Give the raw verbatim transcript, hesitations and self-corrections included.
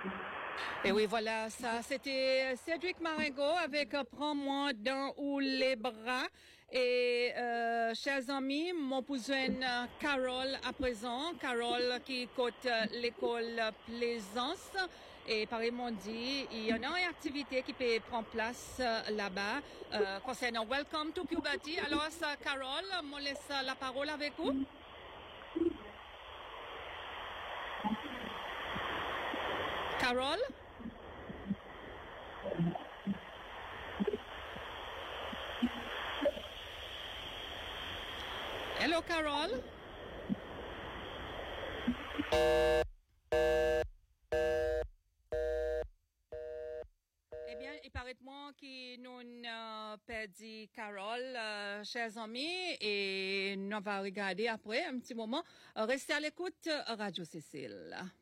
Et oui, voilà, ça, c'était Cédric Marengo avec euh, Prends-moi dans ou les bras. Et, euh, chers amis, mon cousin euh, Carole à présent, Carole qui côte euh, l'école Plaisance. Et par m'ont dit, il y en a une activité qui peut prendre place euh, là-bas, euh, concernant Welcome to Cubati. Alors, ça, Carole, on laisse la parole avec vous. Carole? Hello, Carole. Eh bien, il paraît moi que nous euh, perdu Carole, euh, chers amis, et nous va regarder après un petit moment. Restez à l'écoute, Radio Cécile.